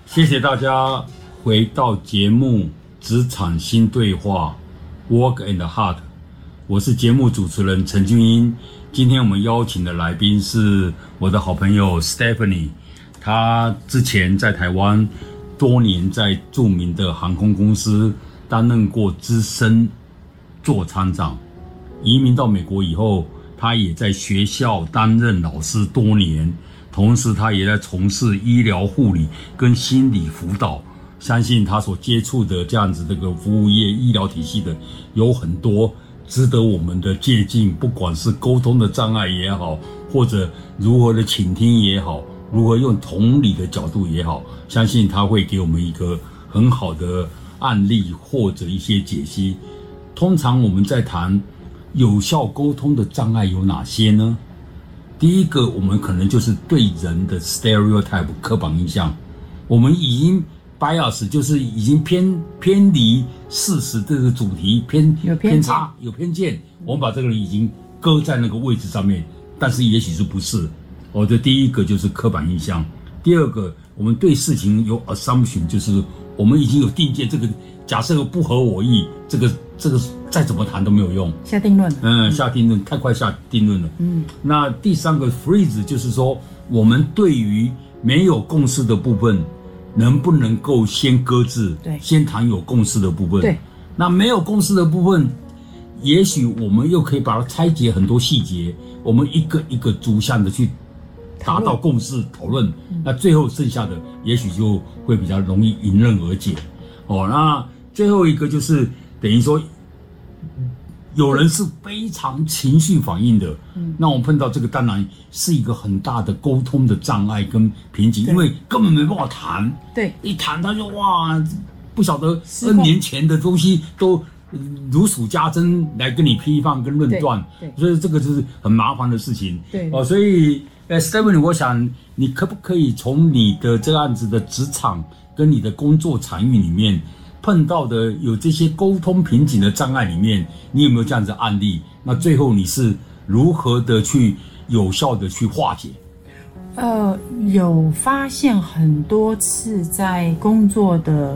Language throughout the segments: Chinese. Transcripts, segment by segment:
谢谢大家回到节目《职场新对话》Work and Heart， 我是节目主持人陈俊英。今天我们邀请的来宾是我的好朋友 Stephanie， 她之前在台湾多年在著名的航空公司担任过资深座舱长，移民到美国以后，她也在学校担任老师多年，同时她也在从事医疗护理跟心理辅导。相信她所接触的这样子这个服务业医疗体系的有很多值得我们的借鉴，不管是沟通的障碍也好，或者如何的倾听也好，如何用同理的角度也好，相信他会给我们一个很好的案例或者一些解析。通常我们在谈有效沟通的障碍有哪些呢？第一个，我们可能就是对人的 stereotype 刻板印象，我们已经 bias 就是已经偏离事实这个主题，偏差有偏见，我们把这个人已经搁在那个位置上面，但是也许是不是。这第一个就是刻板印象。第二个，我们对事情有 assumption， 就是我们已经有定见，这个假设不合我意，这个再怎么谈都没有用， 下定论。 下定论太快下定论了。那第三个 freeze 就是说，我们对于没有共识的部分，能不能够先搁置，先谈有共识的部分。对，那没有共识的部分，也许我们又可以把它拆解很多细节，我们一个一个逐项的去达到共识讨论，那最后剩下的也许就会比较容易迎刃而解。那最后一个就是等于说，有人是非常情绪反应的，那我们碰到这个当然是一个很大的沟通的障碍跟瓶颈，因为根本没办法谈。对，一谈他就哇，不晓得 N 年前的东西都如数家珍来跟你批判跟论断，所以这个就是很麻烦的事情。对，所以Stephanie， 我想你可不可以从你的这样子的职场跟你的工作场域里面碰到的有这些沟通瓶颈的障碍里面，你有没有这样子的案例？那最后你是如何的去有效的去化解？ 有发现很多次在工作的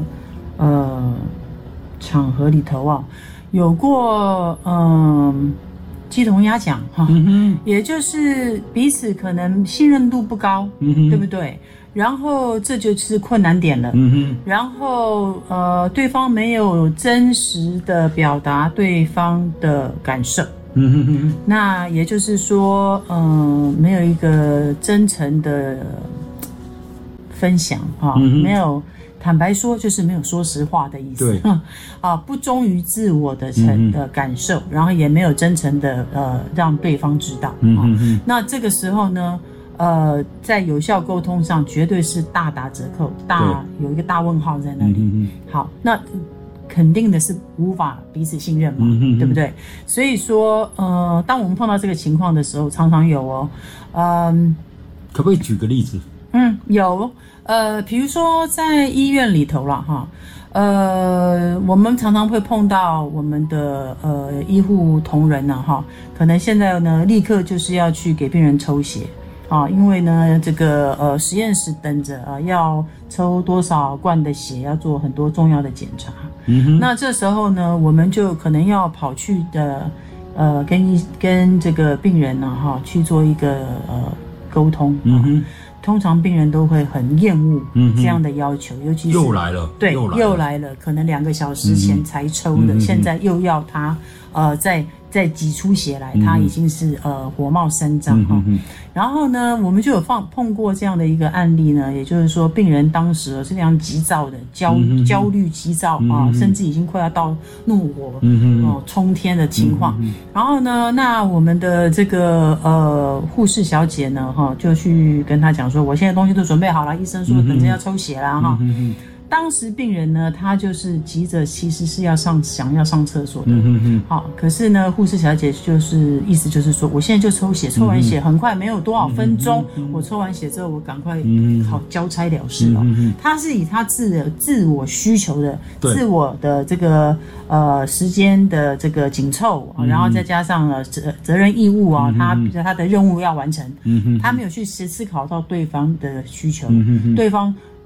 场合里头啊，有过鸡同鸭讲哈，也就是彼此可能信任度不高，对不对？然后这就是困难点了。然后对方没有真实的表达对方的感受。那也就是说，没有一个真诚的分享哈，没有。坦白说，就是没有说实话的意思。不忠于自我的感受，然后也没有真诚的让对方知道。那这个时候呢，在有效沟通上绝对是大打折扣，有一个大问号在那里。好，那肯定的是无法彼此信任嘛，对不对？所以说，当我们碰到这个情况的时候，常常有可不可以举个例子？ 有。比如说在医院里头啦哈，我们常常会碰到我们的医护同仁呢哈，可能现在呢立刻就是要去给病人抽血啊，因为呢这个实验室等着要抽多少罐的血，要做很多重要的检查。那这时候呢，我们就可能要跑去的跟这个病人呢哈去做一个沟通。通常病人都会很厌恶这样的要求，尤其是又来了， 对，又来了，可能2个小时前才抽的，现在又要他再挤出血来，他已经是火冒三丈哈。然后呢，我们就有碰过这样的一个案例呢，也就是说，病人当时是非常急躁的，焦虑急躁啊，甚至已经快要到怒火冲天的情况。然后呢，那我们的这个护士小姐呢，就去跟他讲说，我现在东西都准备好了，医生说等着要抽血啦哈。当时病人呢，他就是急着，其实是想要上厕所的。好，可是呢，护士小姐就是意思就是说，我现在就抽血，抽完血很快，没有多少分钟，我抽完血之后，我赶快好交差了事了。他是以他自我需求的、自我的这个时间的这个紧凑，然后再加上责任义务啊，他的任务要完成，他没有去思考到对方的需求，对方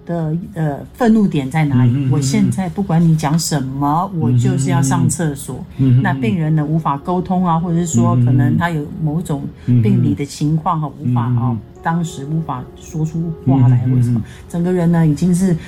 愤怒点在哪里？我现在不管你讲什么，我就是要上厕所。那病人呢无法沟通啊，或者是说可能他有某种病理的情况哈，无法当时无法说出话来，或者什么，整个人呢已经是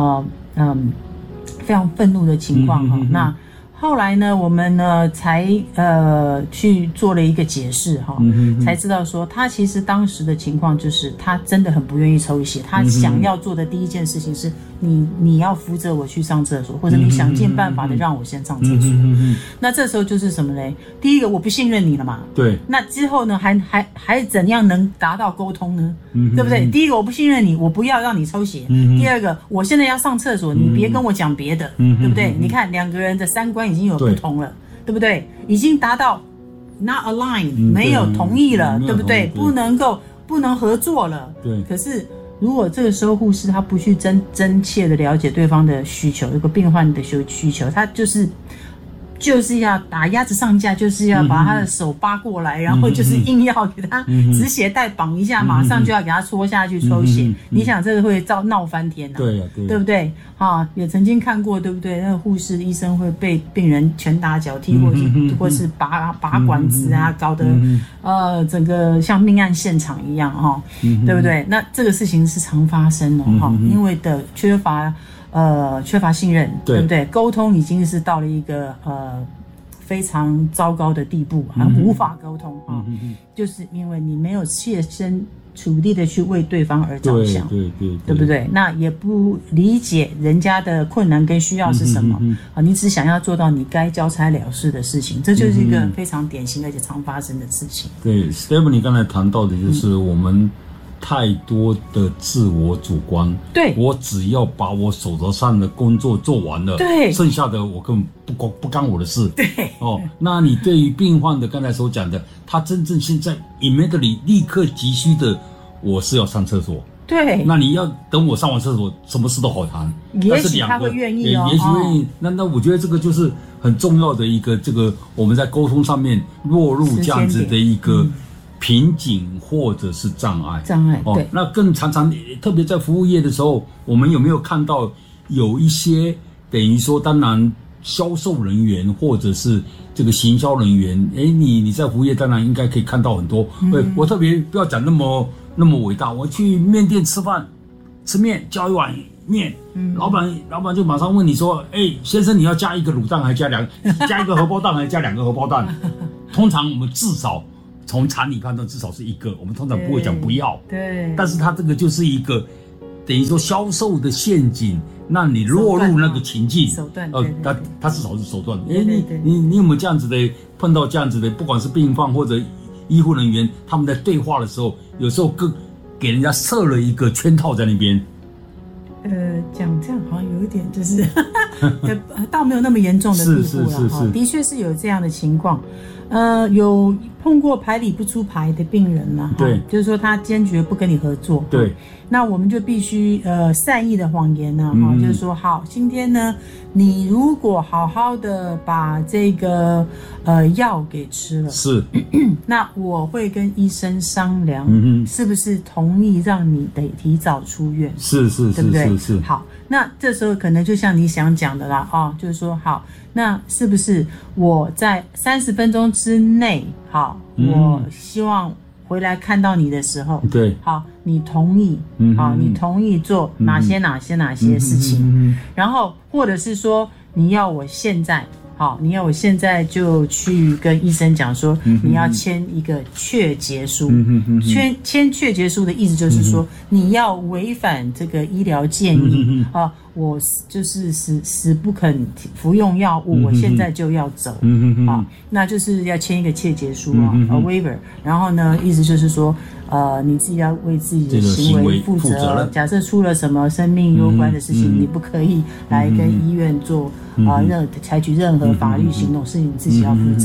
非常愤怒的情况哈。那后来呢，我们呢才去做了一个解释哈，才知道说他其实当时的情况就是他真的很不愿意抽血，他想要做的第一件事情是你要扶着我去上厕所，或者你想尽办法的让我先上厕所。那这时候就是什么嘞？第一个我不信任你了嘛， 对。 那之后呢还怎样能达到沟通呢？对不对？第一个我不信任你，我不要让你抽血。第二个我现在要上厕所，你别跟我讲别的，对不对？你看两个人的三观已经有不同了，对不对？已经达到 not aligned，没有同意了，对不对？不能合作了。对。可是如果这个时候护士他不去真切的了解对方的需求，这个病患的需求，他就是要打鸭子上架，就是要把他的手扒过来，然后就是硬要给他止血带绑一下，马上就要给他戳下去抽血。你想这个会闹翻天啊？对啊，对不对？也曾经看过，对不对？那个护士医生会被病人拳打脚踢，或是拔管子啊，搞得整个像命案现场一样对不对？那这个事情是常发生的因为的缺乏信任，对不对？沟通已经是到了一个非常糟糕的地步，无法沟通就是因为你没有切身处地的去为对方而着想，对不对？那也不理解人家的困难跟需要是什么你只想要做到你该交差了事的事情，这就是一个非常典型而且常发生的事情。 对 ，Stephanie 刚才谈到的就是我们太多的自我主观，对，我只要把我手头上的工作做完了，对，剩下的我根本不干我的事，对，那你对于病患的刚才所讲的，他真正现在 immediately 立刻急需的，我是要上厕所，对，那你要等我上完厕所，什么事都好谈， 也许他会愿意也许愿意，那我觉得这个就是很重要的一个这个我们在沟通上面落入这样子的一个瓶颈或者是障碍，对，那更常常特别在服务业的时候，我们有没有看到有一些等于说，当然销售人员或者是这个行销人员，你在服务业当然应该可以看到很多，我特别不要讲那么伟大，我去面店吃饭，吃面叫一碗面，老板就马上问你说，先生你要加一个卤蛋还加一个荷包蛋还加2个荷包蛋？通常我们至少从常理判断至少是1个，我们通常不会讲不要。对，但是它这个就是一个等于说销售的陷阱，让你落入那个情境。手段，它至少是手段。你有没有这样子的碰到这样子的，不管是病患或者医护人员，他们在对话的时候，有时候给人家设了一个圈套在那边。 讲这样好像有一点就是倒没有那么严重的地步了的确是有这样的情况。有碰过牌理不出牌的病人啦，对，就是说他坚决不跟你合作，对，那我们就必须善意的谎言呢，就是说好，今天呢，你如果好好的把这个药给吃了，是，那我会跟医生商量，是不是同意让你得提早出院，是，对不对？是。好，那这时候可能就像你想讲的啦，就是说好。那是不是我在30分钟之内，好，我希望回来看到你的时候，对，好，你同意，好，你同意做哪些事情，然后或者是说你要我现在就去跟医生讲说，你要签一个确结书，签确结书的意思就是说，你要违反这个医疗建议我就是死不肯服用药物，我现在就要走，那就是要签一个切结书waiver， 然后呢，意思就是说，你自己要为自己的行为负责，假设出了什么生命攸关的事情，你不可以来跟医院做采取任何法律行动，是你自己要负责的。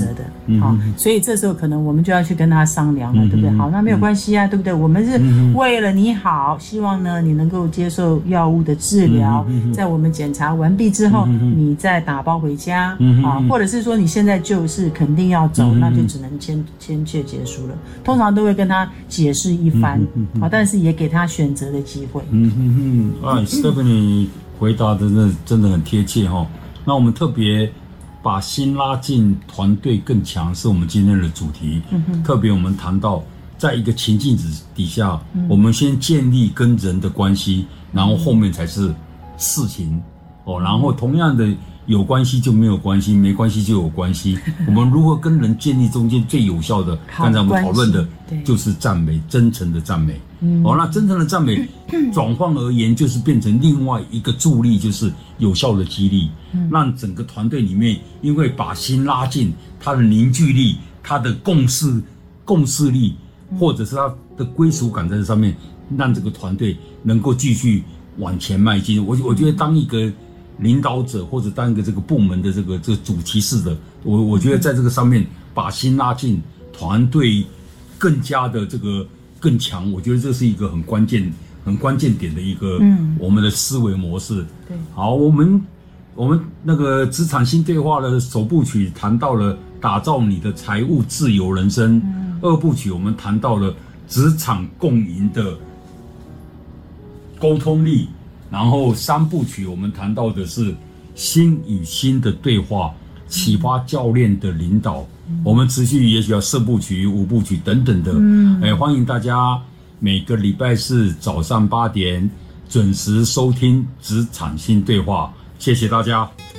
好，所以这时候可能我们就要去跟他商量了，对不对？好，那没有关系啊，对不对？我们是为了你好，希望呢你能够接受药物的治疗，在我们检查完毕之后，你再打包回家啊，或者是说你现在就是肯定要走，那就只能签切结束了。通常都会跟他解释一番，啊，但是也给他选择的机会。 Stephanie 回答的真的很贴切哈。那我们特别把心拉近，团队更强，是我们今天的主题。特别我们谈到，在一个情境底下，我们先建立跟人的关系，然后后面才是事情哦。然后同样的，有关系就没有关系，没关系就有关系。我们如何跟人建立中间最有效的？刚才我们讨论的就是赞美，真诚的赞美。那真诚的赞美转换而言，就是变成另外一个助力，就是有效的激励，让整个团队里面，因为把心拉近，它的凝聚力，它的共识力，或者是它的归属感在这上面，让这个团队能够继续往前迈进。我觉得当一个领导者或者当一个这个部门的这个主题式的，我觉得在这个上面把心拉近，团队更加的这个更强，我觉得这是一个很关键点的一个我们的思维模式。 对， 好，我们那个职场新对话的首部曲谈到了打造你的财务自由人生，二部曲我们谈到了职场共赢的沟通力，然后三部曲我们谈到的是心与心的对话，启发教练的领导。我们持续也许要4部曲、5部曲等等的。欢迎大家每个礼拜四早上8点准时收听职场新对话，谢谢大家。